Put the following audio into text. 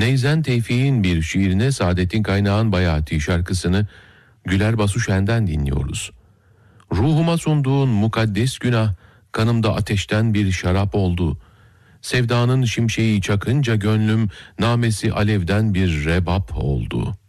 Neyzen Tevfik'in bir şiirine Saadettin Kaynağ'ın Bayati şarkısını Güler Basuşen'den dinliyoruz. Ruhuma sunduğun mukaddes günah, kanımda ateşten bir şarap oldu. Sevdanın şimşeği çakınca gönlüm, namesi alevden bir rebap oldu.